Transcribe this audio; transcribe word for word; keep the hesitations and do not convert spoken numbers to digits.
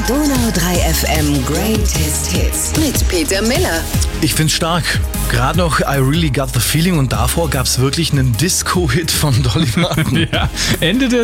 Donau drei F M Greatest Hits mit Peter Miller. Ich find's stark. Gerade noch I Really Got the Feeling und davor gab's wirklich einen Disco-Hit von Dolly Parton. Ja, Ende der